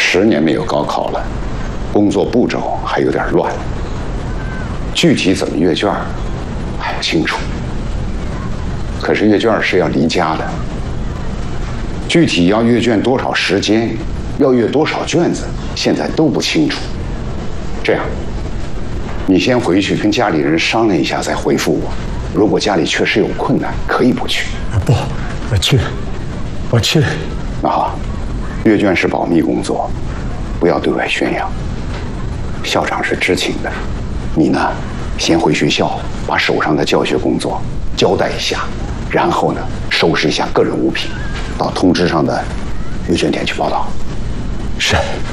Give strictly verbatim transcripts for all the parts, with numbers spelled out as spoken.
十年没有高考了，工作步骤还有点乱，具体怎么阅卷还不清楚。可是阅卷是要离家的，具体要阅卷多少时间，要阅多少卷子，现在都不清楚。这样，你先回去跟家里人商量一下，再回复我。如果家里确实有困难，可以不去。 不，我去，我去。 那好，阅卷是保密工作，不要对外宣扬。校长是知情的，你呢，先回学校把手上的教学工作交代一下，然后呢，收拾一下个人物品，到通知上的阅卷点去报道。 是。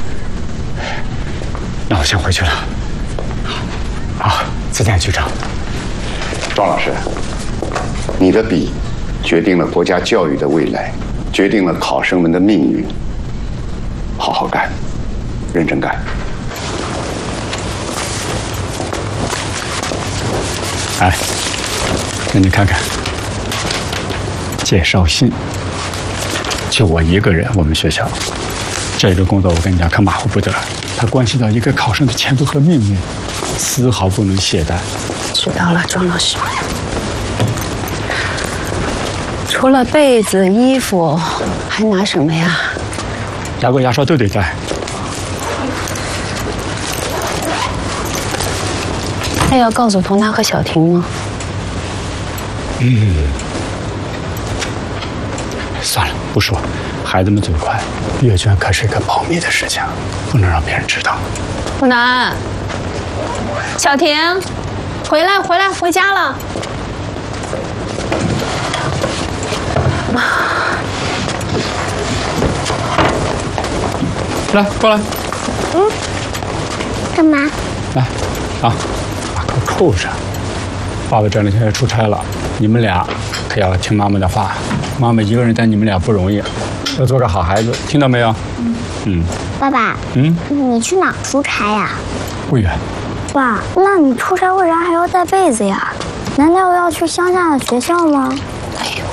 那我先回去了。好，再见，局长。 庄老师，你的笔决定了国家教育的未来，决定了考生们的命运。好好干，认真干。 哎，那你看看，介绍信，就我一个人，我们学校这个工作，我跟你讲可马虎不得，它关系到一个考生的前途和命运，丝毫不能懈怠。 知道了，庄老师。除了被子、衣服，还拿什么呀？ 牙膏、牙刷都得带。 还要告诉佟娜和小婷吗？ 嗯，算了，不说。孩子们最快，阅卷可是一个保密的事情，不能让别人知道。 不能。小婷，回来，回来，回家了。 来，过来。 嗯。干嘛？ 来，啊，把口扣上。爸爸这两天要出差了，你们俩可要听妈妈的话。妈妈一个人带你们俩不容易，要做个好孩子，听到没有？嗯。嗯。 爸爸。嗯。你去哪出差呀？ 不远。 爸，那你出差为啥还要带被子呀？难道要去乡下的学校吗？ 哎呦，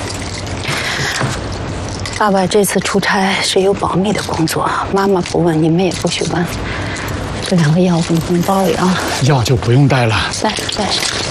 爸爸这次出差是有保密的工作，妈妈不问，你们也不许问。这两个药我给你包里啊。 药就不用带了。 来，带上。